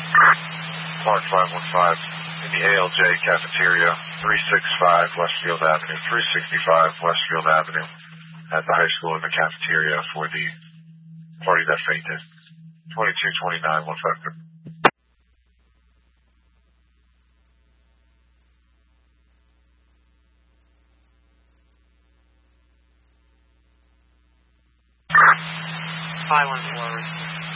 Clark 515 in the ALJ cafeteria, 365 Westfield Avenue, 365 Westfield Avenue at the high school in the cafeteria for the party that fainted. 2229 153. Five 1 4.